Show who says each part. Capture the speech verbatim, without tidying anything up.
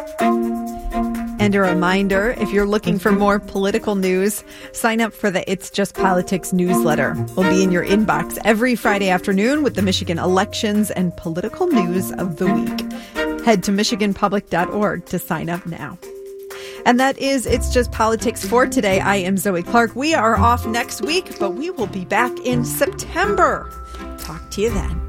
Speaker 1: And a reminder, if you're looking for more political news, sign up for the It's Just Politics newsletter. We'll be in your inbox every Friday afternoon with the Michigan elections and political news of the week. Head to michigan public dot org to sign up now. And that is It's Just Politics for today. I am Zoe Clark. We are off next week, but we will be back in September. Talk to you then.